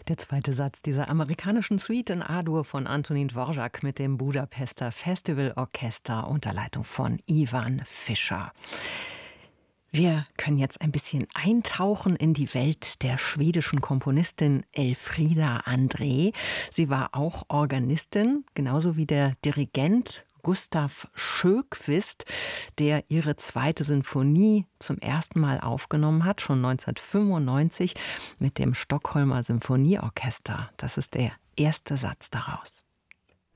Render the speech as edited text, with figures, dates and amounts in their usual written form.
Der zweite Satz dieser amerikanischen Suite in A-Dur von Antonín Dvořák mit dem Budapester Festivalorchester unter Leitung von Ivan Fischer. Wir können jetzt ein bisschen eintauchen in die Welt der schwedischen Komponistin Elfrida André. Sie war auch Organistin, genauso wie der Dirigent Gustav Sjökvist, der ihre zweite Sinfonie zum ersten Mal aufgenommen hat, schon 1995 mit dem Stockholmer Symphonieorchester. Das ist der erste Satz daraus.